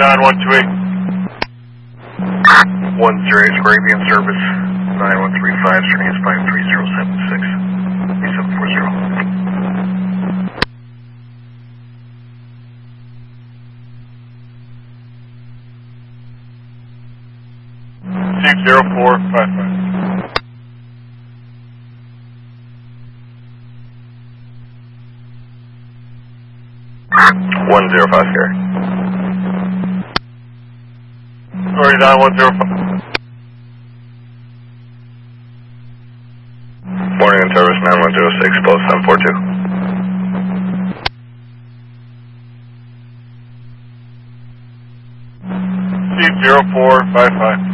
9128. 108 Arabian service. 9135, string is 53076. 3740. 0455. 105 here. Sorry, 9105. Morning and service 9106 plus 742. 0455.